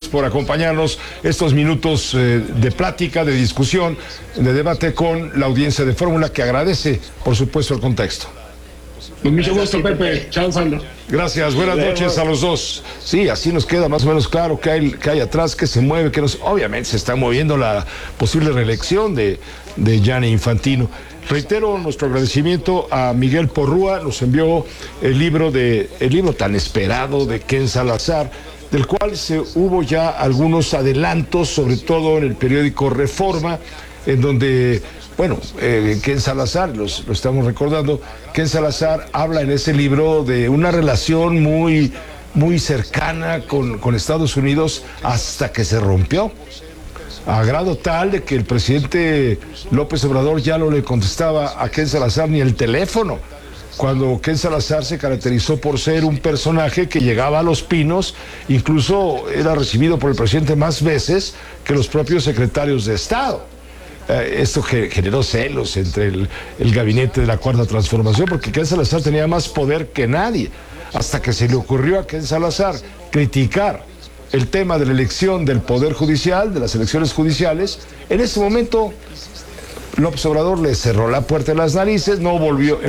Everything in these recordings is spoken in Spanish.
por acompañarnos estos minutos de plática, de discusión, de debate con la audiencia de Fórmula, que agradece, por supuesto, el contexto. Con mucho gusto, Pepe. Chao, Sandro. Gracias, buenas noches a los dos. Sí, así nos queda más o menos claro que hay atrás, que se mueve, obviamente se está moviendo la posible reelección de Gianni Infantino. Reitero nuestro agradecimiento a Miguel Porrúa, nos envió el libro tan esperado de Ken Salazar, del cual hubo ya algunos adelantos, sobre todo en el periódico Reforma, en donde, Ken Salazar, lo estamos recordando, Ken Salazar habla en ese libro de una relación muy, muy cercana con Estados Unidos hasta que se rompió, a grado tal de que el presidente López Obrador ya no le contestaba a Ken Salazar ni el teléfono, cuando Ken Salazar se caracterizó por ser un personaje que llegaba a Los Pinos, incluso era recibido por el presidente más veces que los propios secretarios de Estado. Esto generó celos entre el gabinete de la Cuarta Transformación, porque Ken Salazar tenía más poder que nadie, hasta que se le ocurrió a Ken Salazar criticar el tema de la elección del Poder Judicial, de las elecciones judiciales. En ese momento López Obrador le cerró la puerta en las narices, no volvió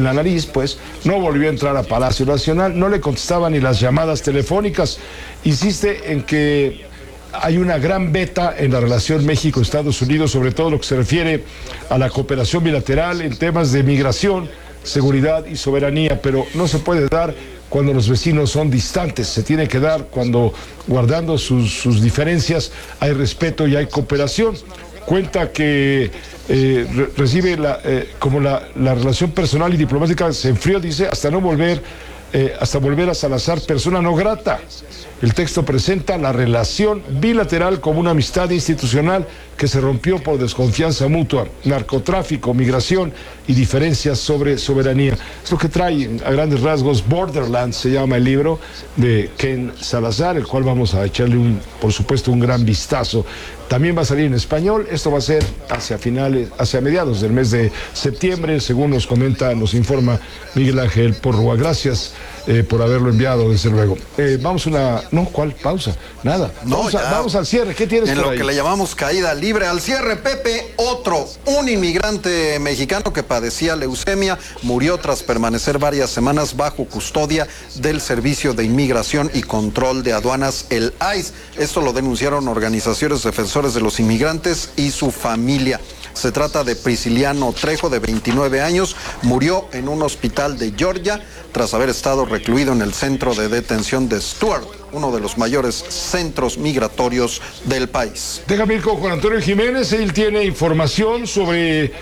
a entrar a Palacio Nacional, no le contestaba ni las llamadas telefónicas. Insiste en que hay una gran beta en la relación México-Estados Unidos, sobre todo lo que se refiere a la cooperación bilateral en temas de migración, seguridad y soberanía, pero no se puede dar cuando los vecinos son distantes, se tiene que dar cuando, guardando sus diferencias, hay respeto y hay cooperación. Cuenta que recibe la relación personal y diplomática se enfrió, dice, hasta volver a Salazar persona no grata. El texto presenta la relación bilateral como una amistad institucional que se rompió por desconfianza mutua, narcotráfico, migración y diferencias sobre soberanía. Es lo que trae a grandes rasgos Borderlands, se llama el libro de Ken Salazar, el cual vamos a echarle por supuesto un gran vistazo. También va a salir en español, esto va a ser hacia mediados del mes de septiembre, según nos informa Miguel Ángel Porrúa. Gracias por haberlo enviado, desde luego. Vamos ¿cuál pausa? Nada. Vamos al cierre. ¿Qué tienes por ahí? En lo que le llamamos caída libre. Al cierre, Pepe, un inmigrante mexicano que padecía leucemia murió tras permanecer varias semanas bajo custodia del Servicio de Inmigración y Control de Aduanas, el ICE. Esto lo denunciaron organizaciones defensores de los inmigrantes y su familia. Se trata de Prisciliano Trejo, de 29 años, murió en un hospital de Georgia tras haber estado recluido en el centro de detención de Stuart, uno de los mayores centros migratorios del país. Déjame ir con Juan Antonio Jiménez, él tiene información sobre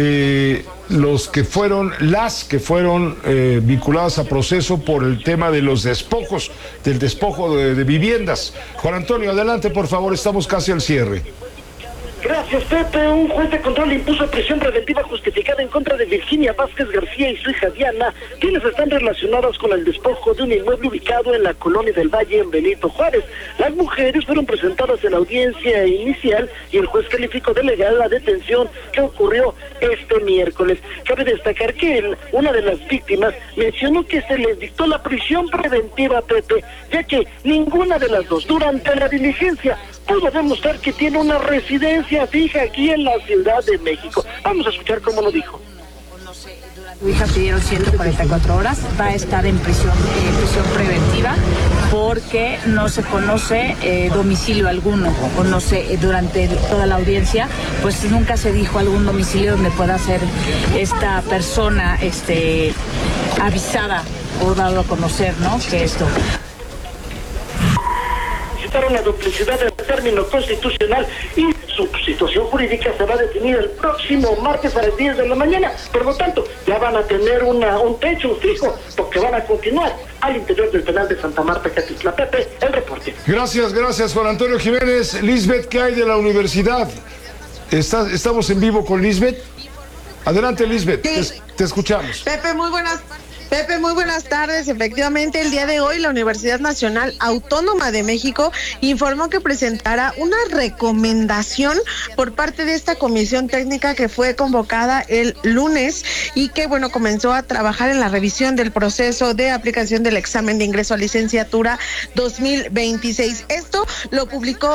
las que fueron vinculadas a proceso por el tema de los despojos, del despojo de viviendas. Juan Antonio, adelante, por favor, estamos casi al cierre. Gracias, Pepe. Un juez de control impuso prisión preventiva justificada en contra de Virginia Vázquez García y su hija Diana, quienes están relacionadas con el despojo de un inmueble ubicado en la Colonia del Valle, en Benito Juárez. Las mujeres fueron presentadas en la audiencia inicial y el juez calificó de legal la detención que ocurrió este miércoles. Cabe destacar que una de las víctimas mencionó que se les dictó la prisión preventiva, Pepe, ya que ninguna de las dos, durante la diligencia, pudo demostrar que tiene una residencia fija aquí en la Ciudad de México. Vamos a escuchar cómo lo dijo. Tu hija pidieron 144 horas, va a estar en prisión preventiva porque no se conoce domicilio alguno, o no sé, durante toda la audiencia, pues nunca se dijo algún domicilio donde pueda ser esta persona avisada o dado a conocer, ¿no? Que esto. La duplicidad del término constitucional y su situación jurídica se va a definir el próximo martes a las 10 de la mañana. Por lo tanto, ya van a tener un techo fijo, porque van a continuar al interior del penal de Santa Marta, Catitla. Pepe, el reporte. Gracias, Juan Antonio Jiménez. Lisbeth, ¿qué hay de la universidad? ¿Estamos en vivo con Lisbeth? Adelante, Lisbeth, sí. Te escuchamos. Pepe, muy buenas tardes. Efectivamente, el día de hoy la Universidad Nacional Autónoma de México informó que presentará una recomendación por parte de esta comisión técnica que fue convocada el lunes y que, comenzó a trabajar en la revisión del proceso de aplicación del examen de ingreso a licenciatura 2026. Esto lo publicó